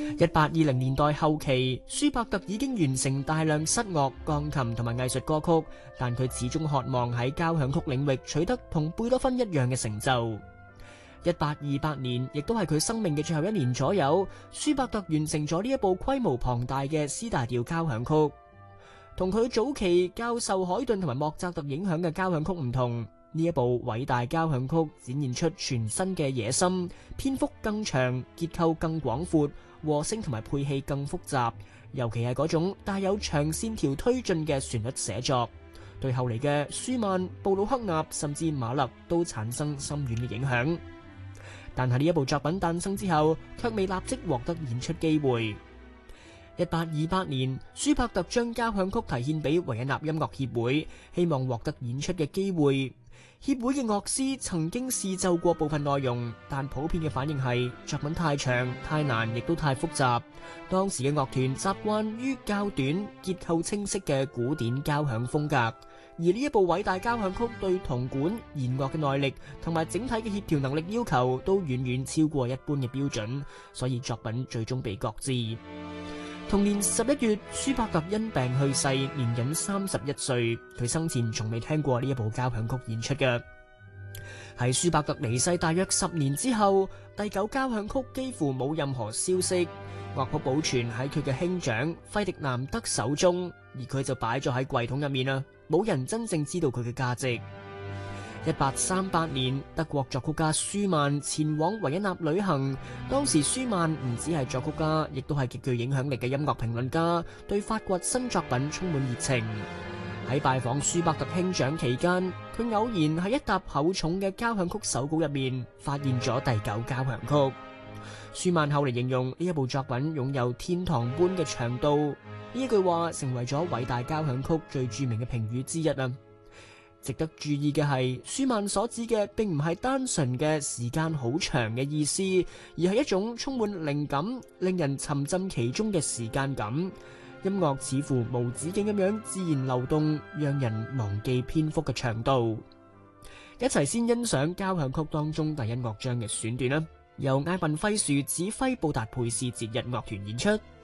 1820年代後期，舒伯特已經完成大量室樂、鋼琴同埋藝術歌曲，但佢始終渴望喺交響曲領域取得同貝多芬一樣嘅成就。1828年，亦都係佢生命嘅最後一年左右，舒伯特完成咗呢一部規模龐大嘅 C 大調交響曲。同佢早期較受海頓同埋莫扎特影響嘅交響曲唔同，呢一部偉大交響曲展現出全新嘅野心，篇幅更長，結構更廣闊，和聲同埋配器更複雜，尤其係嗰種帶有長線條推進嘅旋律寫作，對後嚟嘅舒曼、布魯克納甚至馬勒都產生深遠嘅影響。但係呢一部作品誕生之後，卻未立即獲得演出機會。1828年，舒伯特將交響曲提獻俾維也納音樂協會，希望獲得演出嘅機會。協會嘅樂師曾經試奏過部分內容，但普遍嘅反應係作品太長、太難，亦都太複雜。當時嘅樂團習慣於較短、結構清晰嘅古典交響風格，而呢一部偉大交響曲對銅管、弦樂嘅耐力同埋整體嘅協調能力要求都遠遠超過一般嘅標準，所以作品最終被擱置。同年11月，舒伯特因病去世，年僅31歲。佢生前從未聽過呢一部交響曲演出嘅。喺舒伯特離世大約10年之後，第9交響曲幾乎冇任何消息，樂譜保存喺佢嘅兄長費迪南德手中，而佢就擺咗喺櫃桶入面啦，冇人真正知道佢嘅價值。1838年，德國作曲家舒曼前往維也納旅行。當時舒曼唔止係作曲家，亦都係極具影響力嘅音樂評論家，對發掘新作品充滿熱情。喺拜訪舒伯特兄長期間，佢偶然喺一沓厚重嘅交響曲手稿入面發現咗第9交響曲。舒曼後嚟形容呢一部作品擁有天堂般嘅長度，呢一句話成為咗偉大交響曲最著名嘅評語之一啊！值得注意嘅係，舒曼所指嘅並唔係單純嘅時間好長嘅意思，而係一種充滿靈感、令人沉浸其中嘅時間感。音樂似乎無止境咁樣自然流動，讓人忘記篇幅嘅長度。一齊先欣賞交響曲當中第1樂章嘅選段啦，由艾文費殊指揮布達佩斯節日樂團演出。